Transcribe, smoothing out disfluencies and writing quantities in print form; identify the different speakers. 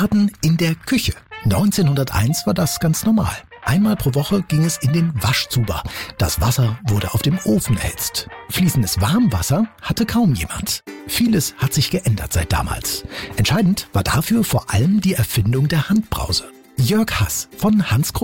Speaker 1: Baden in der Küche. 1901 war das ganz normal. Einmal pro Woche ging es in den Waschzuber. Das Wasser wurde auf dem Ofen erhitzt. Fließendes Warmwasser hatte kaum jemand. Vieles hat sich geändert seit damals. Entscheidend war dafür vor allem die Erfindung der Handbrause. Jörg Hass von Hans